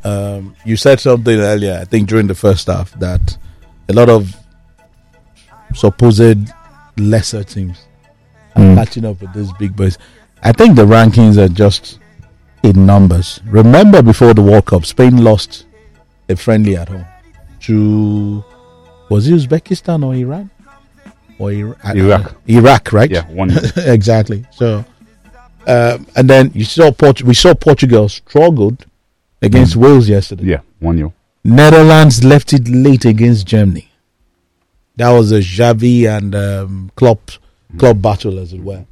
you said something earlier, I think during the first half, that a lot of supposed lesser teams are catching up with these big boys. I think the rankings are just in numbers. Remember, before the World Cup, Spain lost a friendly at home to, was it Uzbekistan or Iran? Or Iraq. Iraq, right? Yeah, 1-0. Exactly. So, and then we saw Portugal struggled against Wales yesterday. Yeah, 1-0. Netherlands left it late against Germany. That was a Xavi and Klopp battle as it were.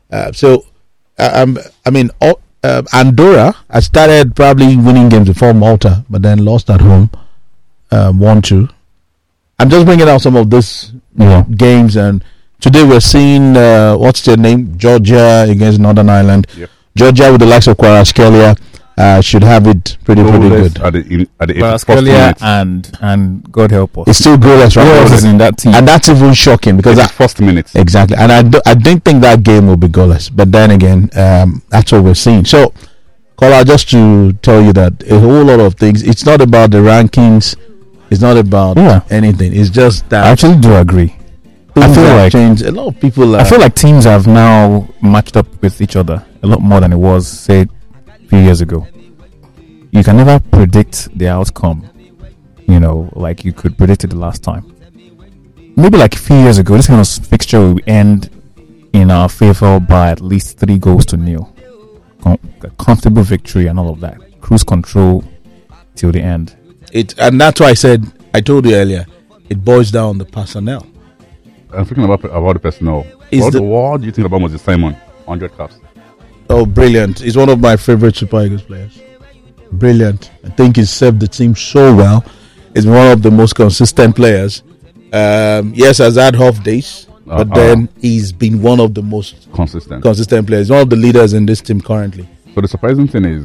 Andorra has started probably winning games before Malta, but then lost at home, 1-2. I'm just bringing out some of these games, and today we're seeing what's their name? Georgia against Northern Ireland. Yep. Georgia with the likes of Kvaratskhelia should have it pretty good. At the 81st minute. and God help us. It's still goalless, right? Who else is in that team? And that's even shocking because first minute. Exactly, and I didn't think that game will be goalless, but then again, that's what we're seeing. So, Kola, just to tell you that a whole lot of things. It's not about the rankings. It's not about anything. It's just that I actually do agree. I feel like changed. A lot of people. I feel like teams have now matched up with each other a lot more than it was, say, a few years ago. You can never predict the outcome, like you could predict it the last time. Maybe like a few years ago, this kind of fixture will end in our favor by at least 3-0. A comfortable victory and all of that. Cruise control till the end. And that's why I told you earlier, it boils down the personnel. I'm thinking about the personnel. What do you think about Moses Simon? 100 caps. Oh, brilliant. He's one of my favorite Super Eagles players. Brilliant. I think he's served the team so well. He's one of the most consistent players. Yes, has had off days, but then he's been one of the most consistent players. One of the leaders in this team currently. So the surprising thing is,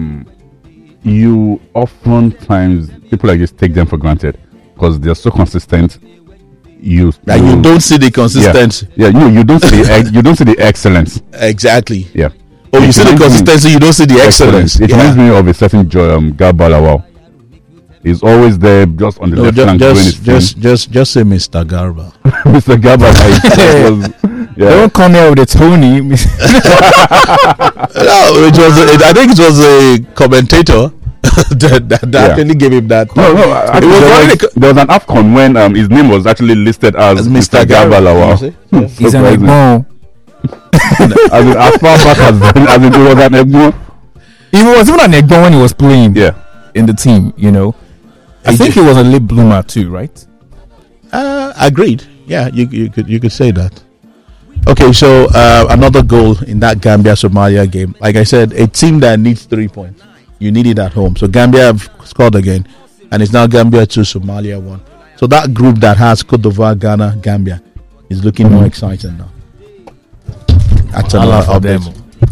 you oftentimes, people like this take them for granted because they're so consistent. You don't see the consistency. Yeah, you don't see the excellence. Exactly. Yeah. Oh, you see the consistency, you don't see the excellence. It reminds me of a certain Garba. He's always there, just on the left flank. Just say Mr. Garba. Mr. Garba. Don't come here with a Tony. I think it was a commentator that actually gave him that. No. There was an AFCON when his name was actually listed as Mr. Garba. He's an Egbo. As far back as it was an Egbo. He was even an Egbo when he was playing. Yeah. In the team, I think he was a late bloomer too, right? Agreed. Yeah, you could say that. Okay, so another goal in that Gambia-Somalia game. Like I said, a team that needs 3 points. You need it at home. So Gambia have scored again, and it's now Gambia 2, Somalia 1. So that group that has Cote d'Ivoire, Ghana, Gambia is looking more exciting now. That's a lot for them.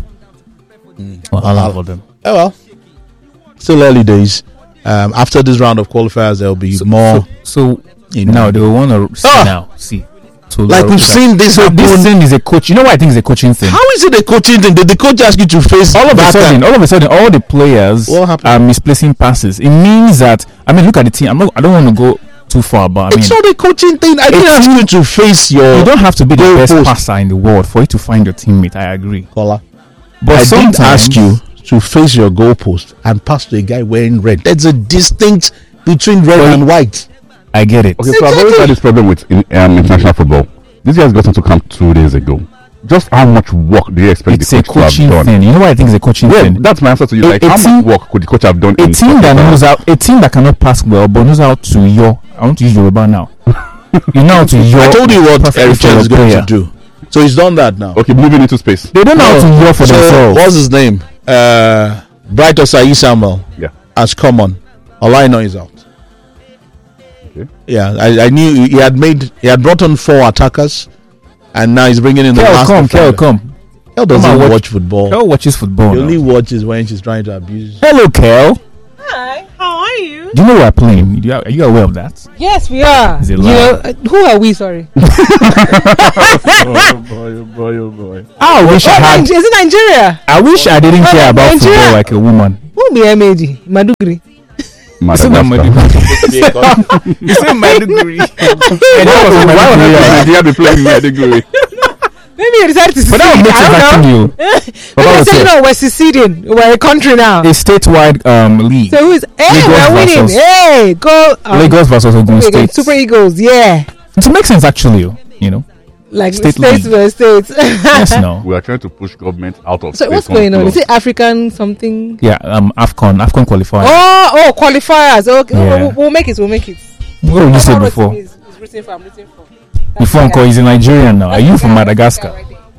For them. Oh well, still early days. After this round of qualifiers, there will be more. So now they will want to see now. See. So like we've seen this happen. This thing is a coach. You know why I think it's a coaching thing? How is it a coaching thing? Did the coach ask you to face all of a sudden all the players are misplacing passes? It means that look at the team. I don't want to go too far, but it's not a coaching thing. I didn't ask you to face your. You don't have to be the best passer in the world for you to find your teammate. I agree, Kola. But I didn't ask you to face your goalpost and pass to a guy wearing red. There's a distinct between red and white. I get it. Okay, so I've always had this problem with international football. This guys got into camp 2 days ago. Just how much work do you expect the coach to have done? Thing. You know why I think it's a coaching thing? That's my answer to you. How much work could the coach have done? A team that cannot pass well, but knows how to I want to use Yoruba now. You know how to I told you what Eric is going to do. So he's done that now. Okay, moving into space. They don't know how to yaw for themselves. What's his name? Bright Osayi Samuel. Yeah. As common. All I know is out. Okay. Yeah, I knew he had brought on 4 attackers, and now he's bringing in the last. Kel doesn't watch football. Kel watches football. He only watches when she's trying to abuse. Hello, Kel. Hi, how are you? Do you know we're playing? Are you aware of that? Yes, we are. Is it live? Who are we? Sorry. Oh boy. I wish I had. Is it Nigeria? I wish I didn't care about Nigeria. football like a woman. Who be MAD? Madugri. Madagascar. You say Maiduguri. Why would Nigeria be playing Maiduguri? Maybe you decided to secede. But that would make sense actually. Maybe they say, no, we're seceding. We're a country now. A statewide league. So who's, hey, we're winning. Hey, go. Lagos versus Ogun State. Super Eagles, yeah. It makes sense actually, Like State states league. versus states. Yes, no. We are trying to push government out of. So what's going on? Is it African something? Yeah, AFCON qualifier. Oh, qualifiers. Okay, Yeah. we'll make it. What did you say before? I'm rooting for. Before he's in Nigerian now. Are you from Madagascar?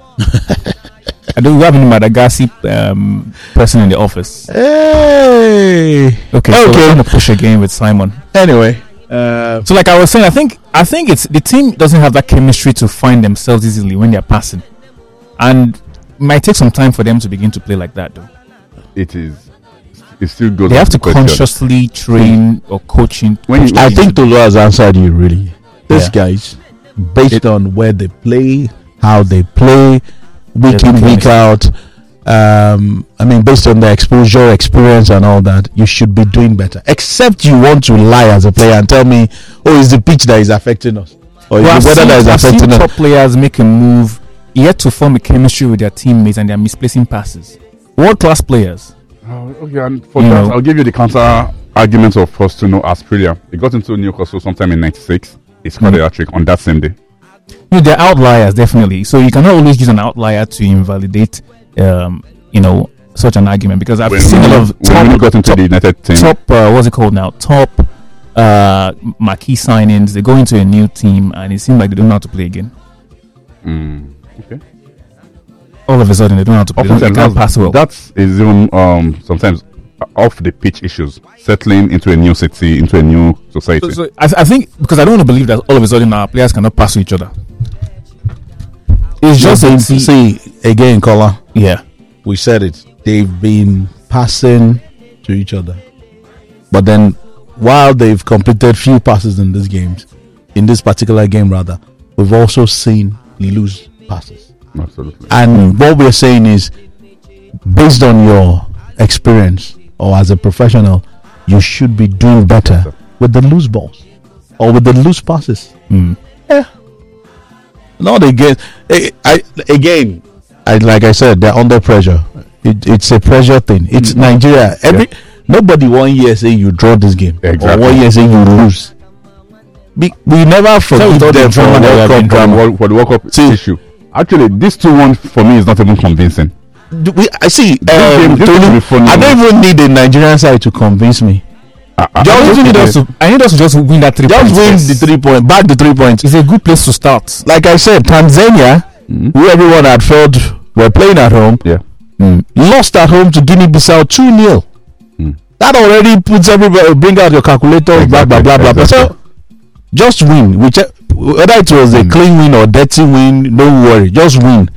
I don't have any Madagascar person in the office. Hey. Okay. So we're going to push again with Simon. Anyway, so like I was saying, I think it's the team doesn't have that chemistry to find themselves easily when they're passing, and it might take some time for them to begin to play like that though. It still goes. They have to question. consciously train or coaching. I think Tolu has answered you really. These guys, based on where they play, how they play, week in, week out. Based on their exposure, experience, and all that, you should be doing better. Except you want to lie as a player and tell me, "Oh, it's the pitch that is affecting us, or it's the weather that is affecting us." Top players make a move, yet to form a chemistry with their teammates, and they're misplacing passes. World-class players. Okay, and for that, I'll give you the counter argument of Faustino Asprilla. He got into Newcastle sometime in '96. He scored a hat-trick on that same day. They're outliers, definitely. So you cannot always use an outlier to invalidate, such an argument, because I've seen a lot of when he got into the United team. Top, what's it called now? Top marquee signings. They go into a new team, and it seems like they don't know how to play again. Okay. All of a sudden, they don't know how to play. They can't pass well. That is even sometimes off the pitch issues, settling into a new city, into a new society. So I think, because I don't want to believe that all of a sudden our players cannot pass to each other. It's just see again, Kola. Yeah, we said it. They've been passing to each other, but then while they've completed few passes in this particular game, rather, we've also seen loose passes. Absolutely. And what we're saying is, based on your experience or as a professional, you should be doing better with the loose balls or with the loose passes. Yeah. Not again. Like I said, they're under pressure. It's a pressure thing. It's Nigeria. Nobody 1 year say you draw this game, or 1 year say you lose. We never forgive them for the World Cup issue. Actually, this 2-1 for me is not even convincing. I see. I don't even need the Nigerian side to convince me. I need us to just win that 3 points. Just win the 3 points. Back the 3 points. It's a good place to start. Like I said, Tanzania, who everyone had felt were playing at home, lost at home to Guinea-Bissau 2-0. That already puts everybody. Bring out your calculator. Blah blah blah blah. So just win. Whether it was a clean win or dirty win, don't worry. Just win.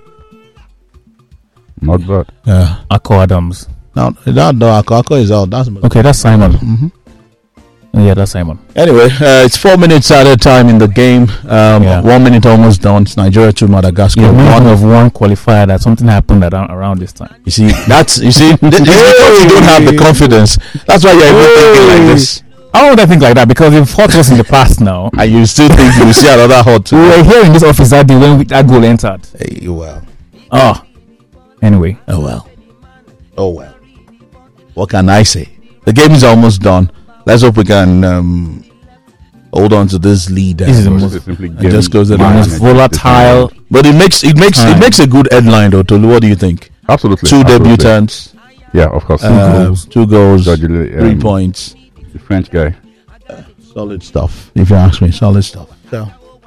Not bad. Yeah. Akko Adams. No, Akko is out. That's Simon. Yeah, that's Simon. Anyway, it's 4 minutes at a time in the game. 1 minute almost done. It's Nigeria to Madagascar. One qualifier that something happened around this time. You see, because you don't have the confidence. That's why you're even thinking like this. How would I think like that? Because we've fought us in the past now. And you still think you will see another hot. We were here in this office that day when that goal entered. Hey, well. Anyway. Oh well. What can I say? The game is almost done. Let's hope we can hold on to this lead. This is the most volatile. But it makes a good headline though, Tolu. What do you think? Absolutely. Two debutants. Yeah, of course. 2 goals. 3 points. The French guy. Solid stuff. If you ask me, solid stuff. So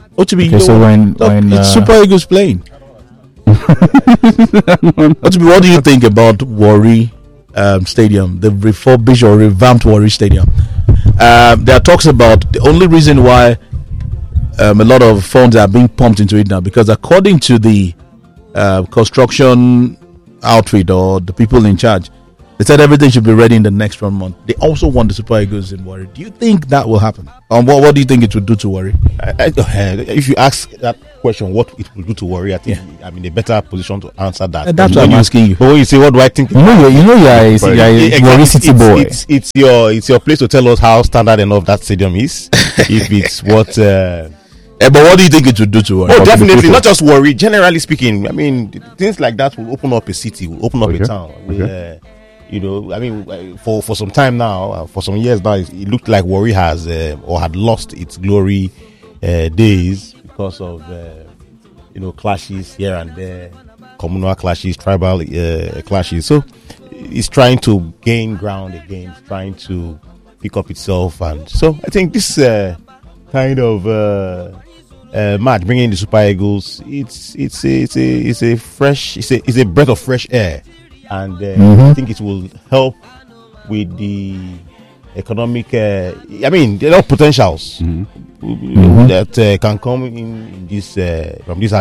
when Super Eagles playing. What do you think about Warri Stadium, the refurbished or revamped Warri Stadium? There are talks about the only reason why a lot of funds are being pumped into it now, because according to the construction outfit or the people in charge, they said everything should be ready in the next 1 month. They also want the Super Eagles in Warri. Do you think that will happen? What do you think it would do to Warri? If you ask that question, what it will do to Warri, I think I'm in a better position to answer that. That's what I'm asking you. But when you say, what do I think? You're a Warri City boy. It's your place to tell us how standard enough that stadium is. If it's what. But what do you think it would do to Warri? Oh, definitely not just Warri. Generally speaking, I mean, things like that will open up a city, will open up a town. I mean, for some time now, for some years now, it looked like Warri has or had lost its glory days because of clashes here and there, communal clashes, tribal clashes. So it's trying to gain ground again, it's trying to pick up itself, and so I think this kind of match, bringing in the Super Eagles, it's a breath of fresh air, and I think it will help with the economic. I mean, there are potentials that can come in this from this